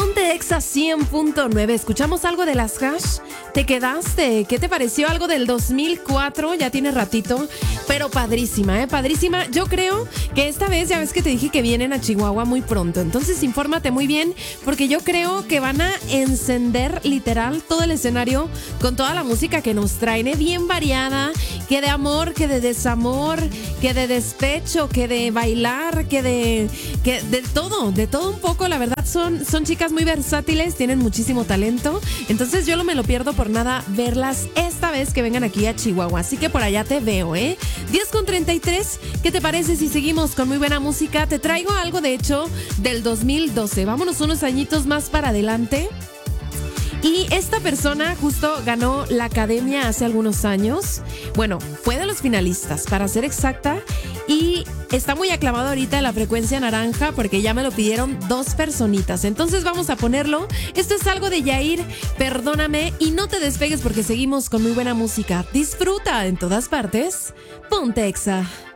Ponte Exa 100.9. ¿Escuchamos algo de las Hash? ¿Te quedaste? ¿Qué te pareció algo del 2004? Ya tiene ratito, pero padrísima, padrísima. Yo creo que esta vez, ya ves que te dije que vienen a Chihuahua muy pronto. Entonces, infórmate muy bien, porque yo creo que van a encender literal todo el escenario con toda la música que nos traen, bien variada, que de amor, que de desamor, que de despecho, que de bailar, que de todo un poco. La verdad, son chicas muy versátiles, tienen muchísimo talento. Entonces yo no me lo pierdo por nada verlas esta vez que vengan aquí a Chihuahua. Así que por allá te veo, 10:33. ¿Qué te parece si seguimos con muy buena música? Te traigo algo, de hecho, del 2012. Vámonos unos añitos más para adelante. Y esta persona justo ganó la academia hace algunos años. Bueno, fue de los finalistas, para ser exacta. Y está muy aclamado ahorita en la frecuencia naranja porque ya me lo pidieron 2 personitas. Entonces vamos a ponerlo. Esto es algo de Yair, Perdóname. Y no te despegues porque seguimos con muy buena música. Disfruta en todas partes. Ponte Exa.